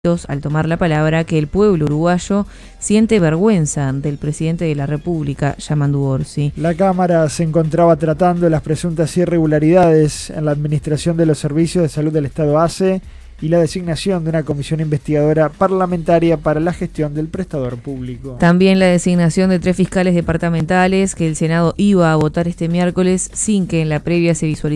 al tomar la palabra que el pueblo uruguayo siente vergüenza del presidente de la República, Yamandu Orsi. La Cámara se encontraba tratando las presuntas irregularidades en la administración de los servicios de salud del Estado ACE y la designación de una comisión investigadora parlamentaria para la gestión del prestador público. También la designación de 3 fiscales departamentales que el Senado iba a votar este miércoles sin que en la previa se visualizara